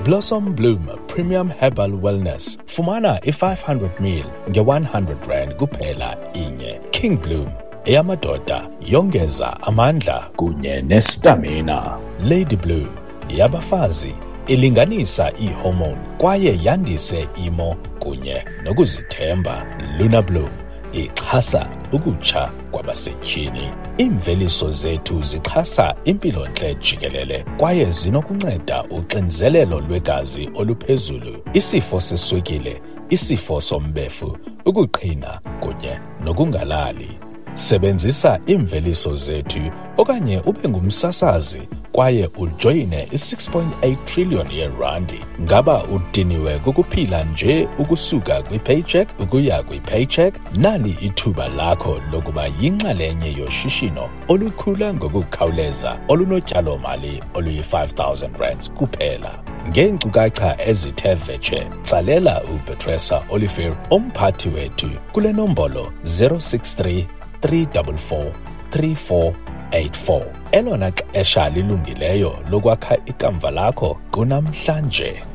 Blossom Bloom Premium Herbal Wellness. Fumana i-500ml nge-R100 kuphela inye. King Bloom eyamadoda yongeza amandla kunye nestamina. Lady Bloom yabafazi ilinganisa ihormone kwaye yandise imo kunye nokuzithemba. Luna Bloom ixhasa ukutsha kwabasetyhini. Iimveliso zethu zixhasa impilontle jikelele kwaye zinokunceda uxinzelelo lwegazi oluphezulu, isifo seswekile, isifo sombefu, ukuqhina kunye nokungalali. Sebenzisa iimveliso zethu okanye ube ngumsasazi kwaye ujoyine i-6.8 trillion yeerandi. Ngaba udiniwe kukuphila nje ukusuka kwi-paycheck ukuya kwi-paycheck? Nali ithuba lakho lokuba yinxalenye yoshishino olukhula ngokukhawuleza olunotyalo-mali oluyi-R5,000 kuphela. Ngeenkcukacha ezithe vetshe, tsalela uPetressa Olivier, umphathi wethu, kule nombolo 063 344 3484. Elona xesha lilungileyo lokwakha ikamva lakho kunamhlanje.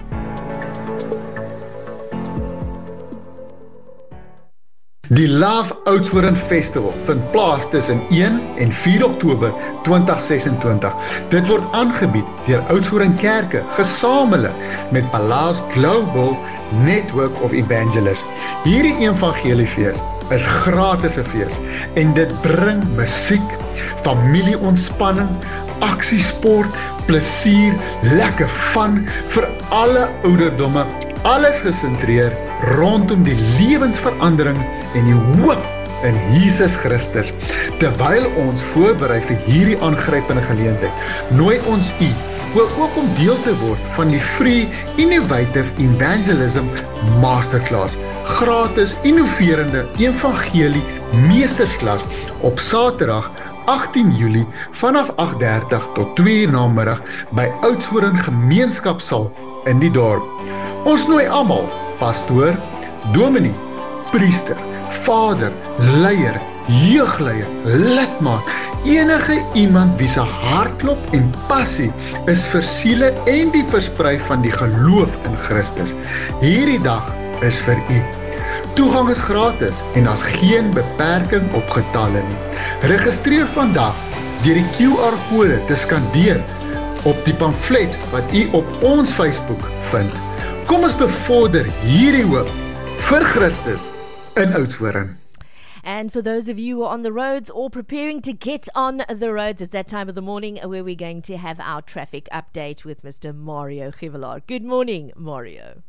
Die Love Oudtshoorn Festival vind plaas tussen 1 en 4 Oktober 2026. Dit word aangebied deur Oudtshoorn Kerke, gesamentlik met Palace Global Network of Evangelists. Hierdie evangeliefees is gratis 'n fees en dit bring musiek, familieontspanning, aksiesport, plesier, lekker fun vir alle ouderdomme, alles gesentreer rondom die lewensverandering en die hoop in Jesus Christus. Terwyl ons voorberei vir hierdie aangrypende geleentheid, nooi ons u ook om deel te word van die Free Innovative Evangelism Masterclass, gratis innoverende evangelie meestersklas op Saterdag 18 Julie vanaf 8:30 tot 2 namiddag by Oudtshoorn Gemeenskapsaal in die dorp. Ons nooi almal, pastoor, dominee, priester, vader, leier, jeugleier, lidmaat, enige iemand wie se hartklop en passie is vir siele en die versprei van die geloof in Christus. Hierdie dag is vir u. Toegang is gratis en daar's geen beperking op getalle nie. Registreer vandag deur die QR-kode te skandeer op die pamflet wat u op ons Facebook vind. Kom ons bevorder hierdie hoop vir Christus in Oudtshoorn. And for those of you who are on the roads or preparing to get on the roads, it's that time of the morning where we're going to have our traffic update with Mr. Mario Givelaar. Good morning, Mario.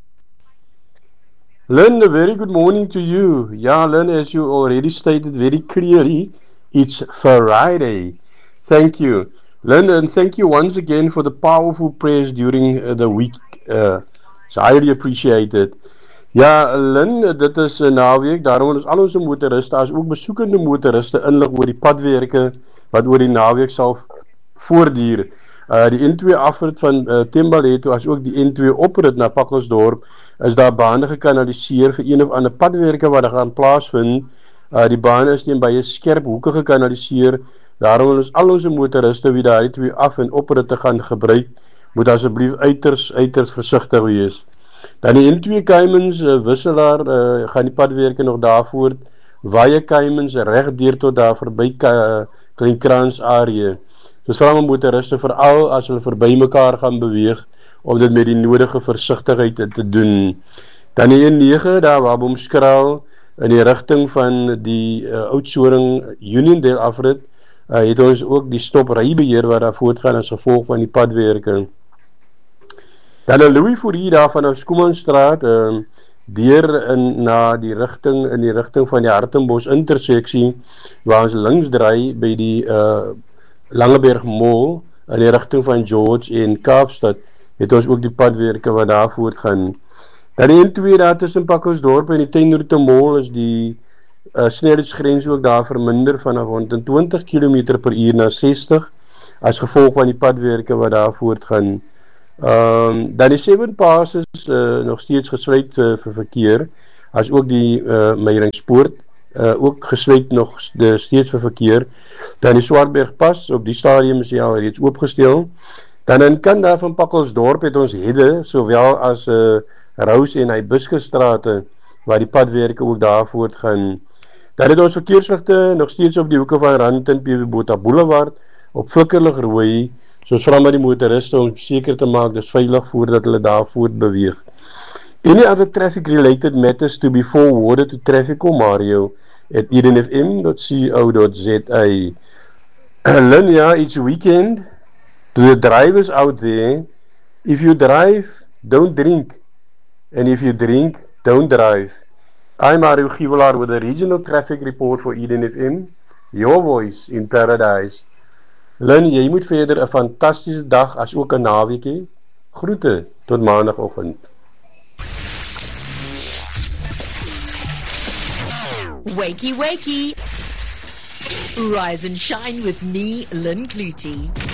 Lynn, a very good morning to you. Yeah, Lynn, as you already stated very clearly, it's Friday. Thank you. Lynn, and thank you once again for the powerful prayers during the week. It's highly appreciated. Ja, Lynn, dit is 'n naweek, daarom is al ons motoriste, as ook besoekende motoriste inlig oor die padwerke wat oor die naweek sal voortduur. Die N2 afrit van Thembalethu as ook die N2 oprit na Pakkelsdorp is daar bane gekanaliseer vir een of ander padwerke wat gaan plaasvind. Die bane is teen baie skerp hoeke gekanaliseer. Daarom is al ons motoriste wie daai twee af en opritte gaan gebruik, moet asseblief uiters versigtig wees. Dan die N2 Keimens wisselaar gaan die padwerke nog daarvoor Waie Keimens reg deur tot daar verby Kleinkrans area. Dus vra motoriste veral as hulle verby mekaar gaan beweeg om dit met die nodige versigtigheid te doen. Dan die N9 daar waar Bomskraal in die rigting van die Oudtshoorn Uniondale afrit, het ons ook die stop rybeheer wat daar voortgaan as gevolg van die padwerke. Dan een Louis Fourie daar vanaf Skoemanstraat deur in die rigting van die Hartenbos interseksie waar ons links draai by die Langeberg Mall in die rigting van George en Kaapstad het ons ook die padwerke wat daar voortgaan. Dan die N2 daar tussen Pakkelsdorp en die Tuinroete Mall is die snelheidsgrens ook daar verminder vanaf 120 km/h na 60 as gevolg van die padwerke wat daar voortgaan. Dan die 7 passes nog steeds gesluit vir verkeer, as ook die Meyringspoort ook gesluit nog steeds vir verkeer. Dan die Swartbergpas, op die stadium is hy al reeds oopgestel. Dan in kant daar van Pakkelsdorp het ons Hedde, sowel as Rous en Hibiscusstrate, waar die padwerke ook daar voortgaan. Dan het ons verkeersligte nog steeds op die hoeke van Randton, PW Botha Boulevard, op flikkerlig rooi, soos vra met die motoriste om seker te maak, dis veilig voordat hulle daar voortbeweeg. Any other traffic-related matters to be forwarded to trafficommario@edenfm.co.za. Lynn, yeah, it's weekend. To the drivers out there, if you drive, don't drink. And if you drink, don't drive. I'm Mario Givelar with a regional traffic report for Eden FM, your voice in paradise. Lynn, jy moet verder 'n fantastiese dag as ook 'n naweek hê. Groete tot maandagoggend. Wakey, wakey. Rise and shine with me, Lynn Clutie.